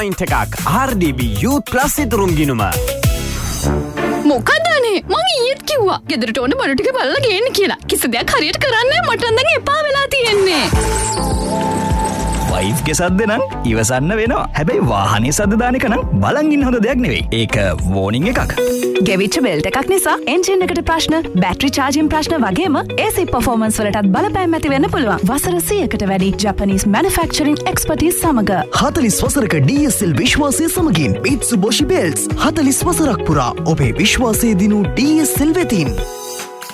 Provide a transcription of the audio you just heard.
එකක් RDB Youth Plus ඉදරුම් ගිනුම. මොකදනේ මං ඊයේත් කිව්වා ගෙදරට ඕන බඩු ටික බලලා ගේන්න කියලා. කිසි දෙයක් හරියට කරන්නේ මට නම් දැන් එපා වෙලා තියෙන්නේ. වයිෆ් ගේ සද්ද නම් ඉවසන්න වෙනවා. හැබැයි වාහනේ සද්ද දාන එක නම් බලන් ඉන්න හොඳ දෙයක් නෙවෙයි. ඒක වෝනින් එකක්. ගෙවිච්ච බෙල්ට් එකක් නිසා එන්ජින් එකට ප්‍රශ්න, බැටරි චාර්ජින් ප්‍රශ්න වගේම AC performance වලටත් බලපෑම් ඇති වෙන්න පුළුවන්. වසර 100කට වැඩි ජපනීස් manufacturing expertise සමග 40 වසරක DSL විශ්වාසය සමගින් Mitsubishi Belts 40 වසරක් පුරා ඔබේ විශ්වාසය දිනු DSL වෙතින්.